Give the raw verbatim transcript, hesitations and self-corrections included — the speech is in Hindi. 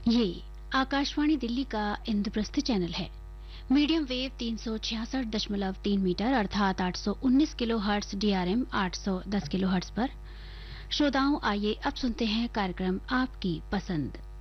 ये आकाशवाणी दिल्ली का इंद्रप्रस्थ चैनल है। मीडियम वेव तीन सौ छियासठ दशमलव तीन मीटर अर्थात आठ सौ उन्नीस किलो हर्ट्ज, डीआरएम आठ सौ दस किलो हर्ट्ज पर। श्रोताओं, आइए अब सुनते हैं कार्यक्रम आपकी पसंद।